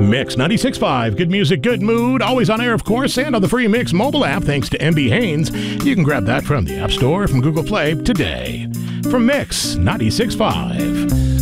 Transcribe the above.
Mix 96.5, good music, good mood, always on air, of course, and on the free Mix mobile app, thanks to MB Haynes. You can grab that from the App Store or from Google Play today. From Mix 96.5.